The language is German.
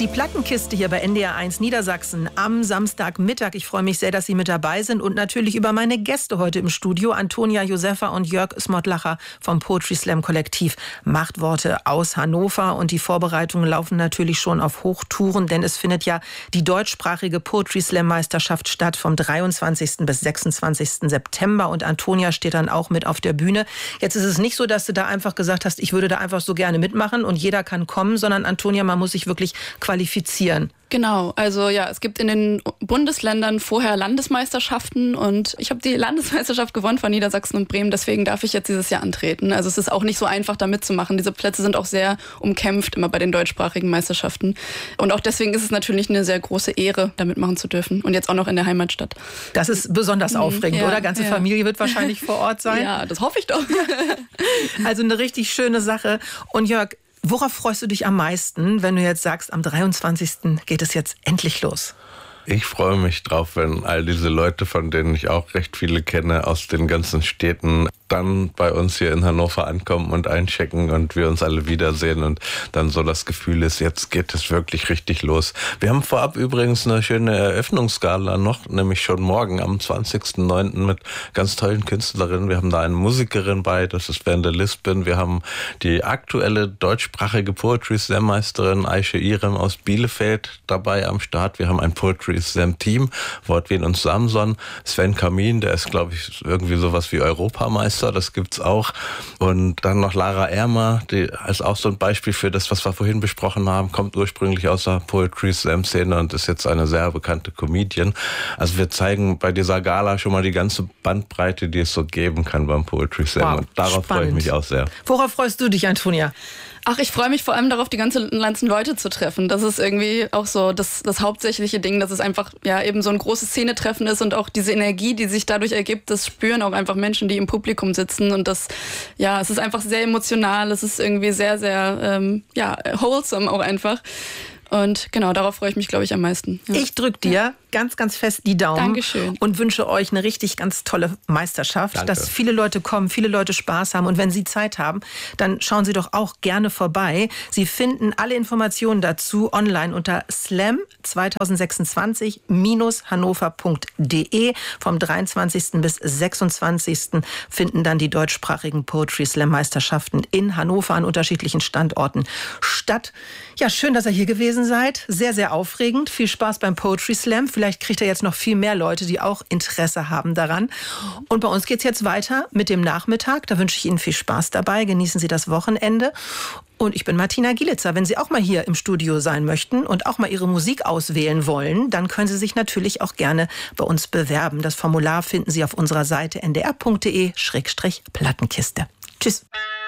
Die Plattenkiste hier bei NDR1 Niedersachsen am Samstagmittag. Ich freue mich sehr, dass Sie mit dabei sind und natürlich über meine Gäste heute im Studio. Antonia Josefa und Jörg Smotlacher vom Poetry Slam Kollektiv Machtworte aus Hannover. Und die Vorbereitungen laufen natürlich schon auf Hochtouren, denn es findet ja die deutschsprachige Poetry Slam Meisterschaft statt vom 23. bis 26. September. Und Antonia steht dann auch mit auf der Bühne. Jetzt ist es nicht so, dass du da einfach gesagt hast, ich würde da einfach so gerne mitmachen und jeder kann kommen, sondern Antonia, man muss sich wirklich qualifizieren. Genau, also ja, es gibt in den Bundesländern vorher Landesmeisterschaften und ich habe die Landesmeisterschaft gewonnen von Niedersachsen und Bremen, deswegen darf ich jetzt dieses Jahr antreten. Also es ist auch nicht so einfach, da mitzumachen. Diese Plätze sind auch sehr umkämpft, immer bei den deutschsprachigen Meisterschaften. Und auch deswegen ist es natürlich eine sehr große Ehre, da mitmachen zu dürfen und jetzt auch noch in der Heimatstadt. Das ist besonders aufregend, oder? Ganze Familie wird wahrscheinlich vor Ort sein. Ja, das hoffe ich doch. Also eine richtig schöne Sache. Und Jörg, worauf freust du dich am meisten, wenn du jetzt sagst, am 23. geht es jetzt endlich los? Ich freue mich drauf, wenn all diese Leute, von denen ich auch recht viele kenne, aus den ganzen Städten, dann bei uns hier in Hannover ankommen und einchecken und wir uns alle wiedersehen und dann so das Gefühl ist, jetzt geht es wirklich richtig los. Wir haben vorab übrigens eine schöne Eröffnungsgala noch, nämlich schon morgen am 20.09. mit ganz tollen Künstlerinnen. Wir haben da eine Musikerin bei, das ist Wende Lisbon. Wir haben die aktuelle deutschsprachige Poetry Slam Meisterin Aisha Irem aus Bielefeld dabei am Start. Wir haben ein Poetry Slam Team, Wortwin und Samson. Sven Kamin, der ist, glaube ich, irgendwie sowas wie Europameister. Das gibt's auch. Und dann noch Lara Ermer, die ist auch so ein Beispiel für das, was wir vorhin besprochen haben, kommt ursprünglich aus der Poetry Slam Szene und ist jetzt eine sehr bekannte Comedian. Also wir zeigen bei dieser Gala schon mal die ganze Bandbreite, die es so geben kann beim Poetry Slam. Wow, und darauf freue ich mich auch sehr. Worauf freust du dich, Antonia? Ach, ich freue mich vor allem darauf, die ganzen Leute zu treffen. Das ist irgendwie auch so das hauptsächliche Ding, dass es einfach ja eben so ein großes Szenetreffen ist und auch diese Energie, die sich dadurch ergibt, das spüren auch einfach Menschen, die im Publikum sitzen und das, ja, es ist einfach sehr emotional, es ist irgendwie sehr, sehr, wholesome auch einfach. Und genau, darauf freue ich mich, glaube ich, am meisten. Ja. Ich drücke dir ganz, ganz fest die Daumen. Dankeschön. Und wünsche euch eine richtig ganz tolle Meisterschaft, Danke. dass viele Leute kommen, viele Leute Spaß haben. Und wenn Sie Zeit haben, dann schauen Sie doch auch gerne vorbei. Sie finden alle Informationen dazu online unter slam2026-hannover.de. Vom 23. bis 26. finden dann die deutschsprachigen Poetry Slam Meisterschaften in Hannover an unterschiedlichen Standorten statt. Ja, schön, dass ihr hier gewesen seid. Sehr, sehr aufregend. Viel Spaß beim Poetry Slam. Vielleicht kriegt ihr jetzt noch viel mehr Leute, die auch Interesse haben daran. Und bei uns geht's jetzt weiter mit dem Nachmittag. Da wünsche ich Ihnen viel Spaß dabei. Genießen Sie das Wochenende. Und ich bin Martina Gielitzer. Wenn Sie auch mal hier im Studio sein möchten und auch mal Ihre Musik auswählen wollen, dann können Sie sich natürlich auch gerne bei uns bewerben. Das Formular finden Sie auf unserer Seite ndr.de/Plattenkiste. Tschüss.